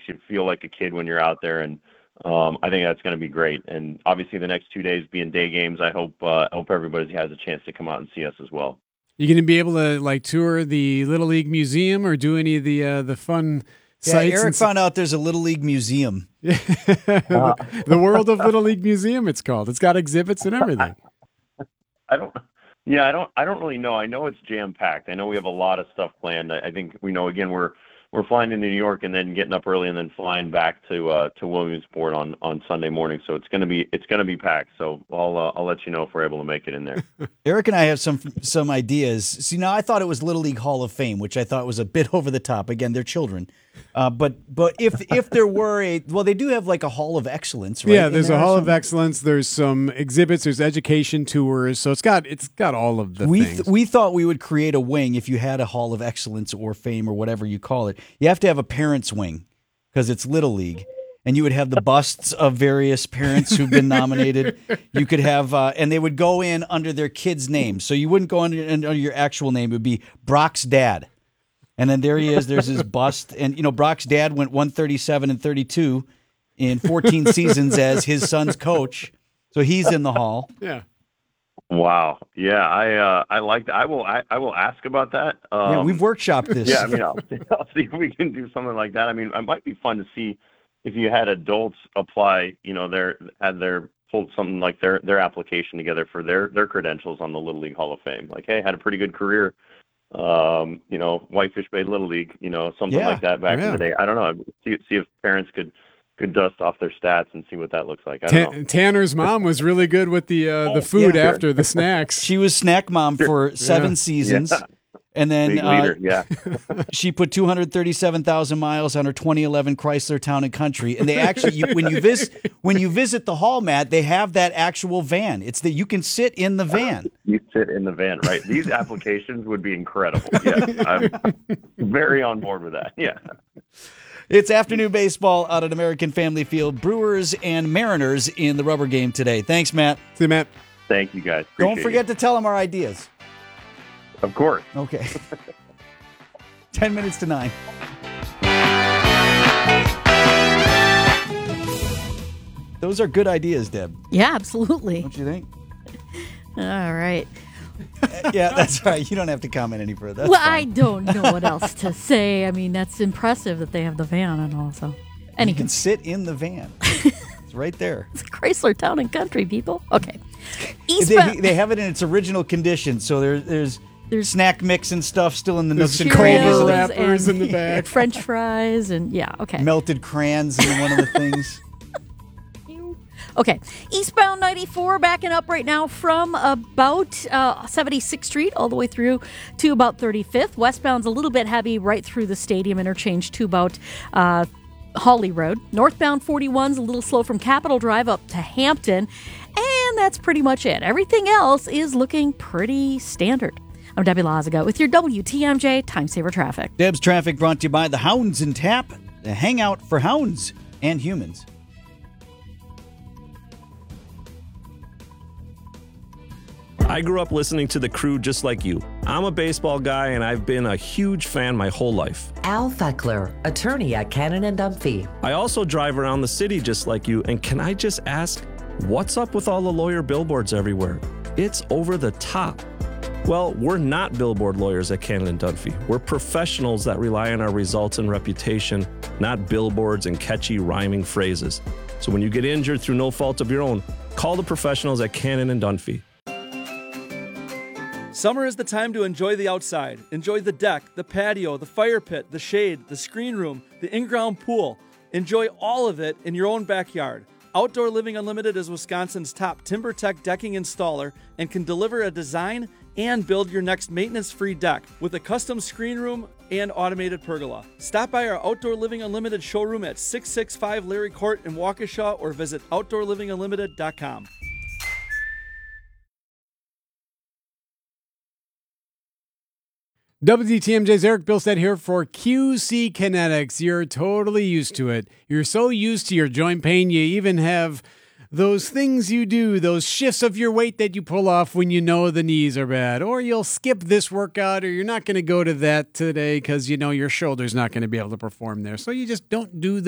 makes you feel like a kid when you're out there, and I think that's going to be great. And obviously, the next 2 days being day games, I hope everybody has a chance to come out and see us as well. You going to be able to like tour the Little League Museum or do any of the fun sites? Eric found out there's a Little League Museum. The World of Little League Museum, it's called. It's got exhibits and everything. I don't really know. I know it's jam packed. I know we have a lot of stuff planned. I think again we're flying into New York and then getting up early and then flying back to Williamsport on Sunday morning. So it's gonna be packed. So I'll let you know if we're able to make it in there. Eric and I have some ideas. See, now I thought it was Little League Hall of Fame, which I thought was a bit over the top. Again, they're children. But if there were they do have like a Hall of Excellence, right? Yeah, there's a Hall of Excellence. There's some exhibits. There's education tours. So it's got all of the things. We thought we would create a wing if you had a Hall of Excellence or Fame or whatever you call it. You have to have a parents wing because it's Little League. And you would have the busts of various parents who've been nominated. You could have, and they would go in under their kids' names. So you wouldn't go under your actual name. It would be Brock's dad. And then there he is. There's his bust. And, Brock's dad went 137-32 in 14 seasons as his son's coach. So he's in the hall. Yeah. Wow. Yeah. I like that. I will ask about that. We've workshopped this. Yeah. I mean, I'll see if we can do something like that. I mean, it might be fun to see if you had adults apply, pulled something like their application together for their credentials on the Little League Hall of Fame. Like, hey, had a pretty good career. Whitefish Bay Little League, something like that back in the day. I don't know. See if parents could dust off their stats and see what that looks like. I don't know. Tanner's mom was really good with the food after the snacks. She was snack mom for 7 seasons. Yeah. And then she put 237,000 miles on her 2011 Chrysler Town and Country. And they actually, when you visit the hall, Matt, they have that actual van. It's that you can sit in the van. You sit in the van, right? These applications would be incredible. Yeah, I'm very on board with that. Yeah. It's afternoon baseball out at American Family Field. Brewers and Mariners in the rubber game today. Thanks, Matt. See you, Matt. Thank you, guys. Don't forget to tell them our ideas. Of course. Okay. 10 minutes to 9. Those are good ideas, Deb. Yeah, absolutely. Don't you think? All right. Yeah, that's right. You don't have to comment any further. Well, I don't know what else to say. I mean, that's impressive that they have the van and all. So, you can sit in the van. It's right there. It's Chrysler Town and Country, people. Okay. They have it in its original condition, so there's snack mix and stuff still in the nooks and crannies. Wrappers in the back. French fries and okay. Melted crayons in one of the things. Okay, eastbound 94 backing up right now from about 76th Street all the way through to about 35th. Westbound's a little bit heavy right through the stadium interchange to about Hawley Road. Northbound 41's a little slow from Capitol Drive up to Hampton. And that's pretty much it. Everything else is looking pretty standard. I'm Debbie Lazaga with your WTMJ Time Saver Traffic. Deb's Traffic brought to you by the Hounds and Tap, the hangout for hounds and humans. I grew up listening to the Crew just like you. I'm a baseball guy, and I've been a huge fan my whole life. Al Feckler, attorney at Cannon and Dunphy. I also drive around the city just like you, and can I just ask, what's up with all the lawyer billboards everywhere? It's over the top. Well, we're not billboard lawyers at Cannon and Dunphy. We're professionals that rely on our results and reputation, not billboards and catchy rhyming phrases. So when you get injured through no fault of your own, call the professionals at Cannon and Dunphy. Summer is the time to enjoy the outside. Enjoy the deck, the patio, the fire pit, the shade, the screen room, the in-ground pool. Enjoy all of it in your own backyard. Outdoor Living Unlimited is Wisconsin's top TimberTech decking installer and can deliver a design and build your next maintenance-free deck with a custom screen room and automated pergola. Stop by our Outdoor Living Unlimited showroom at 665 Larry Court in Waukesha or visit OutdoorLivingUnlimited.com. WTMJ's Eric Bilstead here for QC Kinetics. You're totally used to it. You're so used to your joint pain, you even have those things you do, those shifts of your weight that you pull off when you know the knees are bad. Or you'll skip this workout, or you're not going to go to that today because you know your shoulder's not going to be able to perform there. So you just don't do the